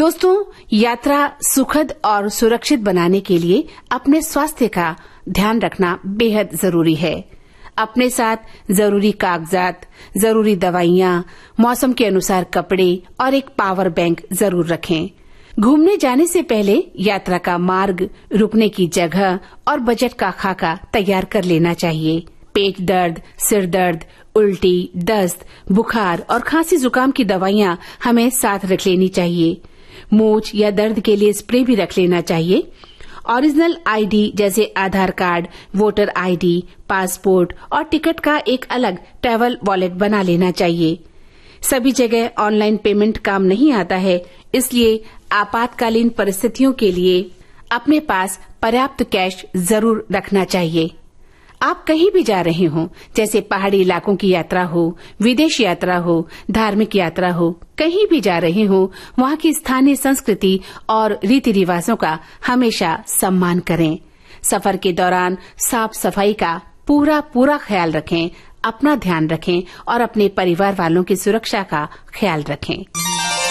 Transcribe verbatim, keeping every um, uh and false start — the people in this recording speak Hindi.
दोस्तों, यात्रा सुखद और सुरक्षित बनाने के लिए अपने स्वास्थ्य का ध्यान रखना बेहद जरूरी है। अपने साथ जरूरी कागजात, जरूरी दवाइयाँ, मौसम के अनुसार कपड़े और एक पावर बैंक जरूर रखें। घूमने जाने से पहले यात्रा का मार्ग, रुकने की जगह और बजट का खाका तैयार कर लेना चाहिए। पेट दर्द, सिर दर्द, उल्टी, दस्त, बुखार और खांसी जुकाम की दवाइयाँ हमें साथ रख लेनी चाहिए। मूंछ या दर्द के लिए स्प्रे भी रख लेना चाहिए। ओरिजिनल आईडी जैसे आधार कार्ड, वोटर आईडी, पासपोर्ट और टिकट का एक अलग ट्रैवल वॉलेट बना लेना चाहिए। सभी जगह ऑनलाइन पेमेंट काम नहीं आता है, इसलिए आपातकालीन परिस्थितियों के लिए अपने पास पर्याप्त कैश जरूर रखना चाहिए। आप कहीं भी जा रहे हो, जैसे पहाड़ी इलाकों की यात्रा हो, विदेश यात्रा हो, धार्मिक यात्रा हो, कहीं भी जा रहे हो, वहाँ की स्थानीय संस्कृति और रीति रिवाजों का हमेशा सम्मान करें। सफर के दौरान साफ सफाई का पूरा पूरा ख्याल रखें, अपना ध्यान रखें और अपने परिवार वालों की सुरक्षा का ख्याल रखें।